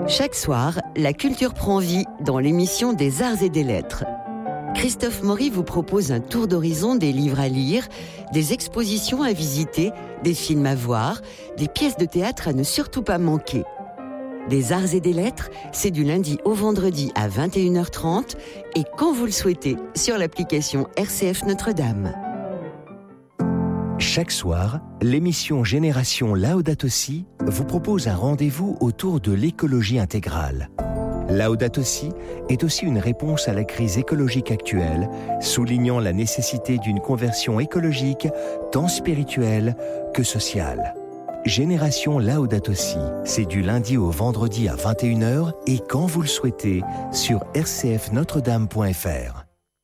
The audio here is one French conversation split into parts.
Chaque soir, la culture prend vie dans l'émission des Arts et des Lettres. Christophe Maury vous propose un tour d'horizon des livres à lire, des expositions à visiter, des films à voir, des pièces de théâtre à ne surtout pas manquer. Des Arts et des Lettres, c'est du lundi au vendredi à 21h30 et quand vous le souhaitez sur l'application RCF Notre-Dame. Chaque soir, l'émission Génération Laudato Si vous propose un rendez-vous autour de l'écologie intégrale. Laudato Si est aussi une réponse à la crise écologique actuelle, soulignant la nécessité d'une conversion écologique tant spirituelle que sociale. Génération Laudato Si, c'est du lundi au vendredi à 21h et quand vous le souhaitez sur rcfnotredame.fr.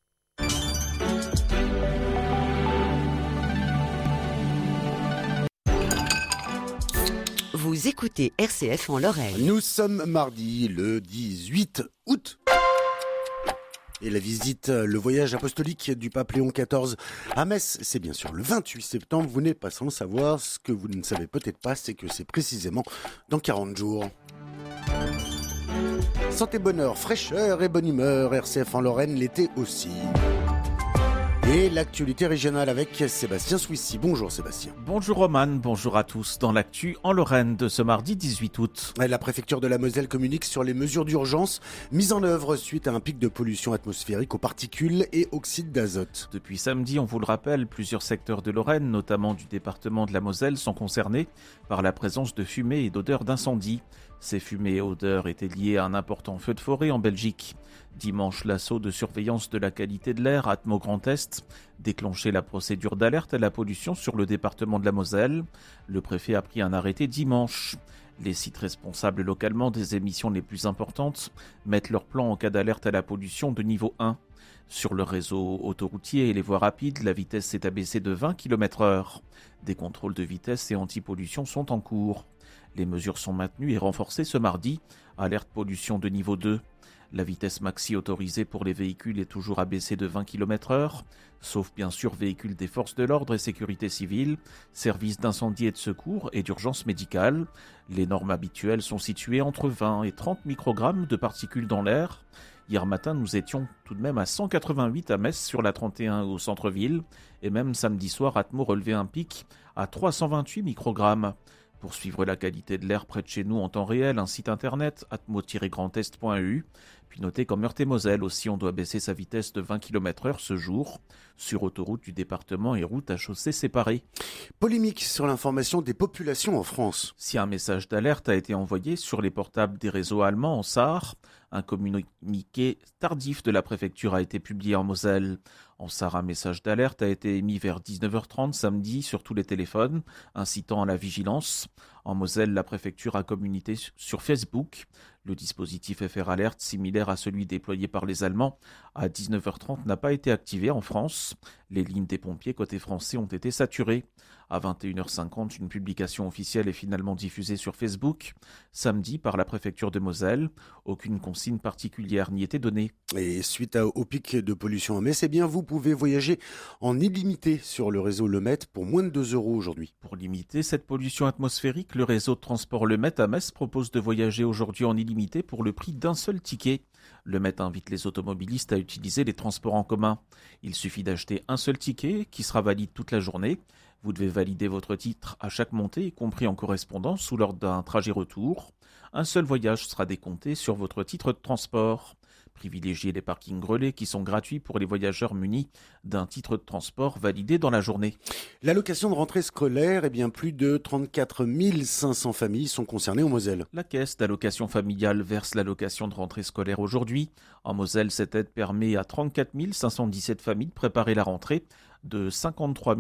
Vous écoutez RCF en Lorraine. Nous sommes mardi, le 18 août. Et la visite, le voyage apostolique du pape Léon XIV à Metz, c'est bien sûr le 28 septembre. Vous n'êtes pas sans savoir. Ce que vous ne savez peut-être pas, c'est que c'est précisément dans 40 jours. Santé, bonheur, fraîcheur et bonne humeur. RCF en Lorraine, l'été aussi. Et l'actualité régionale avec Sébastien Souissy. Bonjour Sébastien. Bonjour Roman, bonjour à tous. Dans l'actu en Lorraine de ce mardi 18 août. La préfecture de la Moselle communique sur les mesures d'urgence mises en œuvre suite à un pic de pollution atmosphérique aux particules et oxydes d'azote. Depuis samedi, on vous le rappelle, plusieurs secteurs de Lorraine, notamment du département de la Moselle, sont concernés par la présence de fumée et d'odeurs d'incendie. Ces fumées et odeurs étaient liées à un important feu de forêt en Belgique. Dimanche, l'assaut de surveillance de la qualité de l'air Atmo Grand Est déclenchait la procédure d'alerte à la pollution sur le département de la Moselle. Le préfet a pris un arrêté dimanche. Les sites responsables localement des émissions les plus importantes mettent leur plan en cas d'alerte à la pollution de niveau 1. Sur le réseau autoroutier et les voies rapides, la vitesse s'est abaissée de 20 km/h. Des contrôles de vitesse et anti-pollution sont en cours. Les mesures sont maintenues et renforcées ce mardi. Alerte pollution de niveau 2. La vitesse maxi autorisée pour les véhicules est toujours abaissée de 20 km/h, sauf bien sûr véhicules des forces de l'ordre et sécurité civile, services d'incendie et de secours et d'urgence médicale. Les normes habituelles sont situées entre 20 et 30 microgrammes de particules dans l'air. Hier matin, nous étions tout de même à 188 à Metz sur la 31 au centre-ville, et même samedi soir, Atmo relevait un pic à 328 microgrammes. Pour suivre la qualité de l'air près de chez nous en temps réel, un site internet atmo-grandest.eu. Puis notez qu'en Meurthe-et-Moselle aussi, on doit baisser sa vitesse de 20 km/h ce jour, sur autoroute du département et route à chaussée séparée. Polémique sur l'information des populations en France. Si un message d'alerte a été envoyé sur les portables des réseaux allemands en Sarre, un communiqué tardif de la préfecture a été publié en Moselle. En Sarre, un message d'alerte a été émis vers 19h30 samedi sur tous les téléphones, incitant à la vigilance. En Moselle, la préfecture a communiqué sur Facebook. Le dispositif FR Alert, similaire à celui déployé par les Allemands, à 19h30 n'a pas été activé en France. Les lignes des pompiers côté français ont été saturées. À 21h50, une publication officielle est finalement diffusée sur Facebook. Samedi, par la préfecture de Moselle, aucune consigne particulière n'y était donnée. Et suite au pic de pollution à Metz, vous pouvez voyager en illimité sur le réseau Le Met pour moins de 2 € aujourd'hui. Pour limiter cette pollution atmosphérique, le réseau de transport Le Met à Metz propose de voyager aujourd'hui en illimité pour le prix d'un seul ticket. Le Met invite les automobilistes à utiliser les transports en commun. Il suffit d'acheter un seul ticket qui sera valide toute la journée. Vous devez valider votre titre à chaque montée, y compris en correspondance ou lors d'un trajet retour. Un seul voyage sera décompté sur votre titre de transport. Privilégiez les parkings relais qui sont gratuits pour les voyageurs munis d'un titre de transport validé dans la journée. L'allocation de rentrée scolaire, plus de 34 500 familles sont concernées en Moselle. La caisse d'allocation familiale verse l'allocation de rentrée scolaire aujourd'hui. En Moselle, cette aide permet à 34 517 familles de préparer la rentrée de 53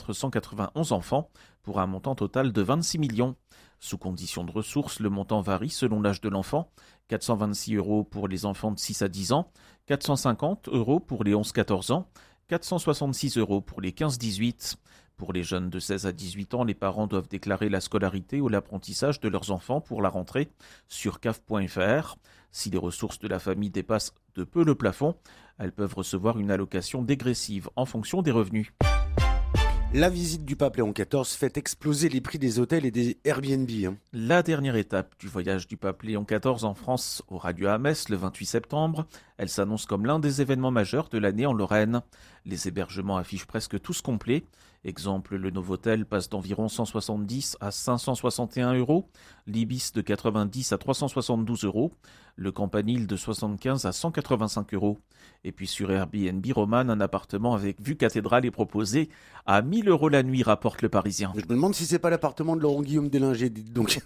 491 enfants pour un montant total de 26 millions. Sous condition de ressources, le montant varie selon l'âge de l'enfant. 426 € pour les enfants de 6 à 10 ans, 450 € pour les 11-14 ans, 466 € pour les 15-18. Pour les jeunes de 16 à 18 ans, les parents doivent déclarer la scolarité ou l'apprentissage de leurs enfants pour la rentrée sur caf.fr. Si les ressources de la famille dépassent de peu le plafond, elles peuvent recevoir une allocation dégressive en fonction des revenus. La visite du pape Léon XIV fait exploser les prix des hôtels et des Airbnb. La dernière étape du voyage du pape Léon XIV en France aura lieu à Metz le 28 septembre. Elle s'annonce comme l'un des événements majeurs de l'année en Lorraine. Les hébergements affichent presque tous complets. Exemple, le Novotel passe d'environ 170 à 561 euros, l'Ibis de 90 à 372 euros, le Campanile de 75 à 185 euros. Et puis sur Airbnb Romane, un appartement avec vue cathédrale est proposé à 1000 euros la nuit, rapporte le Parisien. Je me demande si c'est pas l'appartement de Laurent-Guillaume Délinger, dites donc.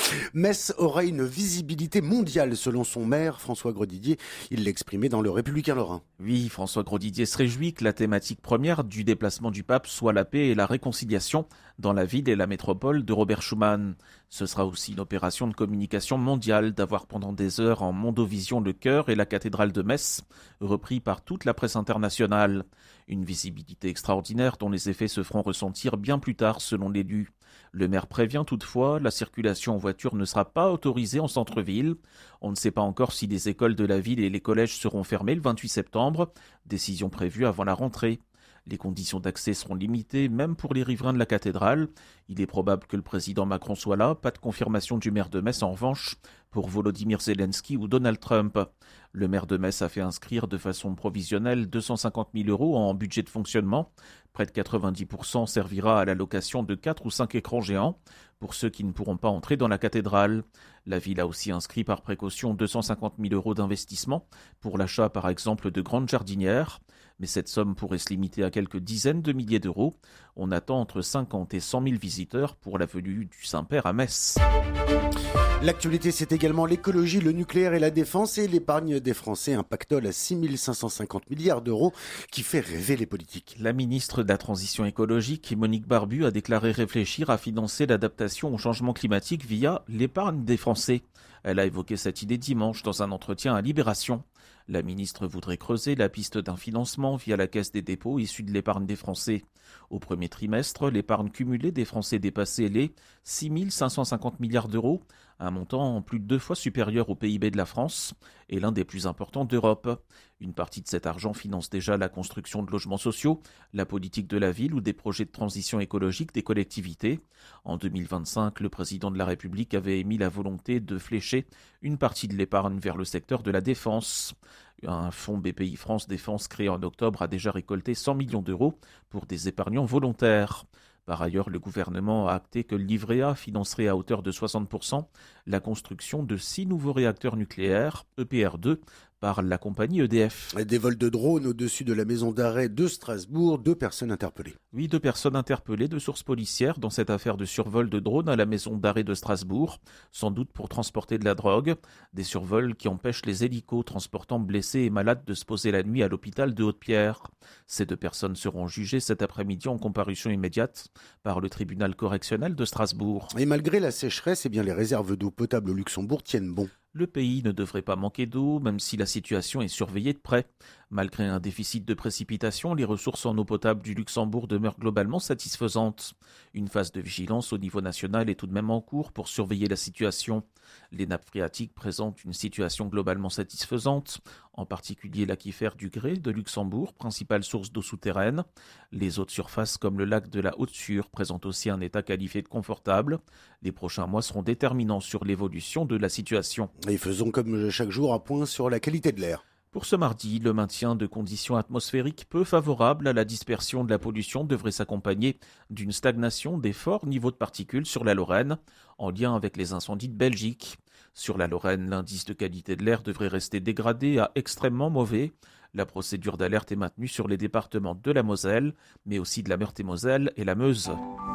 Metz aura une visibilité mondiale selon son maire, François Grosdidier. Il l'a exprimé dans Le Républicain Lorrain. Oui, François Grosdidier se réjouit que la thématique première du déplacement du pape soit la paix et la réconciliation dans la ville et la métropole de Robert Schuman. Ce sera aussi une opération de communication mondiale d'avoir pendant des heures en Mondovision le chœur et la cathédrale de Metz, repris par toute la presse internationale. Une visibilité extraordinaire dont les effets se feront ressentir bien plus tard selon l'élu. Le maire prévient toutefois, la circulation en voiture ne sera pas autorisée en centre-ville. On ne sait pas encore si les écoles de la ville et les collèges seront fermés le 28 septembre, décision prévue avant la rentrée. Les conditions d'accès seront limitées, même pour les riverains de la cathédrale. Il est probable que le président Macron soit là. Pas de confirmation du maire de Metz en revanche pour Volodymyr Zelensky ou Donald Trump. Le maire de Metz a fait inscrire de façon provisionnelle 250 000 euros en budget de fonctionnement. Près de 90% servira à la location de 4 ou 5 écrans géants pour ceux qui ne pourront pas entrer dans la cathédrale. La ville a aussi inscrit par précaution 250 000 euros d'investissement pour l'achat par exemple de grandes jardinières. Mais cette somme pourrait se limiter à quelques dizaines de milliers d'euros. On attend entre 50 et 100 000 visiteurs pour la venue du Saint-Père à Metz. L'actualité, c'est également l'écologie, le nucléaire et la défense et l'épargne des Français. Un pactole à 6 550 milliards d'euros qui fait rêver les politiques. La ministre de la Transition écologique, Monique Barbu, a déclaré réfléchir à financer l'adaptation au changement climatique via l'épargne des Français. Elle a évoqué cette idée dimanche dans un entretien à Libération. La ministre voudrait creuser la piste d'un financement via la Caisse des dépôts issue de l'épargne des Français. Au premier trimestre, l'épargne cumulée des Français dépassait les 6 550 milliards d'euros, un montant plus de 2 fois supérieur au PIB de la France et l'un des plus importants d'Europe. Une partie de cet argent finance déjà la construction de logements sociaux, la politique de la ville ou des projets de transition écologique des collectivités. En 2025, le président de la République avait émis la volonté de flécher une partie de l'épargne vers le secteur de la défense. Un fonds BPI France Défense créé en octobre a déjà récolté 100 millions d'euros pour des épargnants volontaires. Par ailleurs, le gouvernement a acté que le livret A financerait à hauteur de 60% la construction de 6 nouveaux réacteurs nucléaires, EPR2, par la compagnie EDF. Des vols de drones au-dessus de la maison d'arrêt de Strasbourg, 2 personnes interpellées. Oui, 2 personnes interpellées de sources policières dans cette affaire de survol de drones à la maison d'arrêt de Strasbourg, sans doute pour transporter de la drogue. Des survols qui empêchent les hélicos transportant blessés et malades de se poser la nuit à l'hôpital de Haute-Pierre. Ces 2 personnes seront jugées cet après-midi en comparution immédiate par le tribunal correctionnel de Strasbourg. Et malgré la sécheresse, les réserves d'eau potable au Luxembourg tiennent bon. Le pays ne devrait pas manquer d'eau, même si la situation est surveillée de près. Malgré un déficit de précipitations, les ressources en eau potable du Luxembourg demeurent globalement satisfaisantes. Une phase de vigilance au niveau national est tout de même en cours pour surveiller la situation. Les nappes phréatiques présentent une situation globalement satisfaisante, en particulier l'aquifère du Grès de Luxembourg, principale source d'eau souterraine. Les eaux de surface comme le lac de la Haute-Sûre présentent aussi un état qualifié de confortable. Les prochains mois seront déterminants sur l'évolution de la situation. Et faisons comme chaque jour un point sur la qualité de l'air. Pour ce mardi, le maintien de conditions atmosphériques peu favorables à la dispersion de la pollution devrait s'accompagner d'une stagnation des forts niveaux de particules sur la Lorraine, en lien avec les incendies de Belgique. Sur la Lorraine, l'indice de qualité de l'air devrait rester dégradé à extrêmement mauvais. La procédure d'alerte est maintenue sur les départements de la Moselle, mais aussi de la Meurthe-et-Moselle et la Meuse.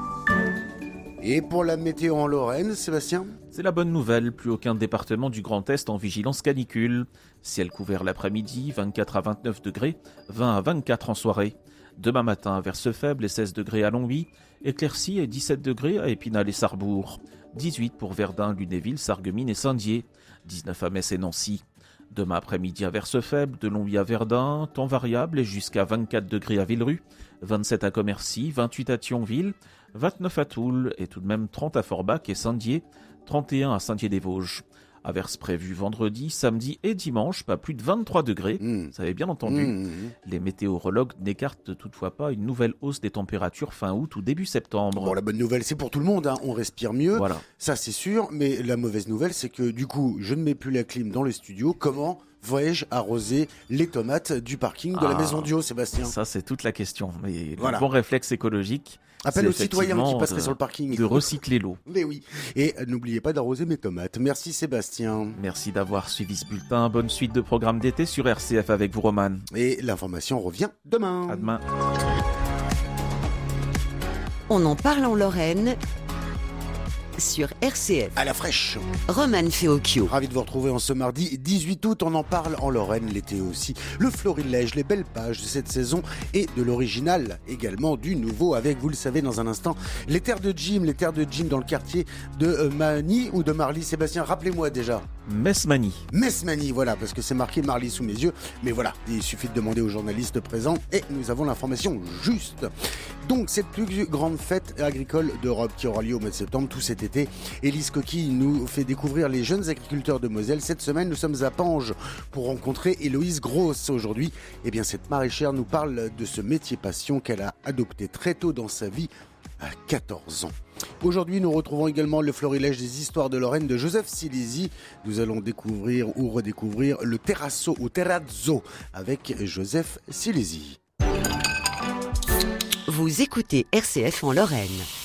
Et pour la météo en Lorraine, Sébastien ? C'est la bonne nouvelle, plus aucun département du Grand Est en vigilance canicule. Ciel couvert l'après-midi, 24 à 29 degrés, 20 à 24 en soirée. Demain matin, averses faibles et 16 degrés à Longwy, éclaircies et 17 degrés à Épinal et Sarrebourg. 18 pour Verdun, Lunéville, Sarreguemines et Saint-Dié. 19 à Metz et Nancy. Demain après-midi, averses faibles de Longwy à Verdun, temps variable et jusqu'à 24 degrés à Villerue, 27 à Commercy, 28 à Thionville, 29 à Toul et tout de même 30 à Forbach et Saint-Dié, 31 à Saint-Dié-des-Vosges. Averses prévues vendredi, samedi et dimanche, pas plus de 23 degrés. Vous avez bien entendu. Les météorologues n'écartent toutefois pas une nouvelle hausse des températures fin août ou début septembre. Bon, la bonne nouvelle, c'est pour tout le monde, hein. On respire mieux, Voilà. Ça c'est sûr, mais la mauvaise nouvelle, c'est que du coup, je ne mets plus la clim dans le studio. Comment vais-je arroser les tomates du parking de la Maison Dio, Sébastien? Ça, c'est toute la question. Mais Voilà. le bon réflexe écologique, Appel c'est aux citoyens qui effectivement passeraient sur le parking. de recycler l'eau. Mais oui. Et n'oubliez pas d'arroser mes tomates. Merci Sébastien. Merci d'avoir suivi ce bulletin. Bonne suite de programmes d'été sur RCF avec vous, Roman. Et l'information revient demain. À demain. On en parle en Lorraine sur RCF. À la fraîche. Roman Feocchio. Ravi de vous retrouver en ce mardi 18 août. On en parle en Lorraine, l'été aussi. Le florilège, les belles pages de cette saison et de l'original également, du nouveau avec, vous le savez dans un instant, les terres de gym dans le quartier de Mani ou de Marly. Sébastien, rappelez-moi déjà. Mesmani. Mesmani, voilà, parce que c'est marqué Marly sous mes yeux. Mais voilà, il suffit de demander aux journalistes présents et nous avons l'information juste. Donc, cette plus grande fête agricole d'Europe qui aura lieu au mois de septembre, tout cet été. Élise Coquille nous fait découvrir les jeunes agriculteurs de Moselle. Cette semaine, nous sommes à Pange pour rencontrer Héloïse Grosse. Aujourd'hui, eh bien, cette maraîchère nous parle de ce métier passion qu'elle a adopté très tôt dans sa vie, à 14 ans. Aujourd'hui, nous retrouvons également le florilège des histoires de Lorraine de Joseph Silesi. Nous allons découvrir ou redécouvrir le terrazzo ou terrazzo avec Joseph Silesi. Vous écoutez RCF en Lorraine.